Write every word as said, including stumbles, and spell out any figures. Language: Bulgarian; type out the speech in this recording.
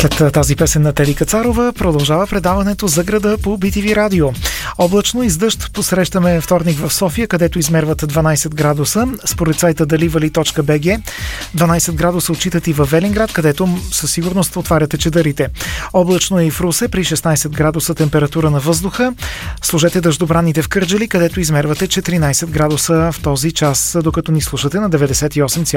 След тази песен на Тери Кацарова продължава предаването за града по Би Ти Ви радио. Облачно и с дъжд посрещаме вторник в София, където измерват дванайсет градуса. Според сайта даливали точка би джи дванайсет градуса отчитат и във Велинград, където със сигурност отваряте чедарите. Облачно е и в Русе при шестнайсет градуса температура на въздуха. Сложете дъждобраните в Кърджали, където измервате четиринайсет градуса в този час, докато ни слушате на деветдесет и осем